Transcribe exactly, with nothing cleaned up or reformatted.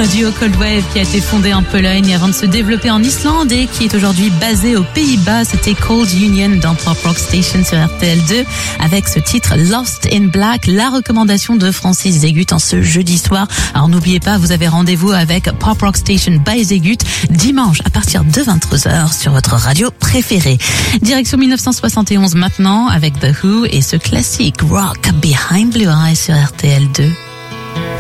Un duo Cold Wave qui a été fondé en Pologne avant de se développer en Islande et qui est aujourd'hui basé aux Pays-Bas. C'était Cold Union dans Pop Rock Station sur R T L deux avec ce titre Lost in Black, la recommandation de Francis Zégut en ce jeudi soir. Alors n'oubliez pas, vous avez rendez-vous avec Pop Rock Station by Zégut dimanche à partir de vingt-trois heures sur votre radio préférée. Direction mille neuf cent soixante et onze maintenant avec The Who et ce classique Rock Behind Blue Eyes sur R T L deux.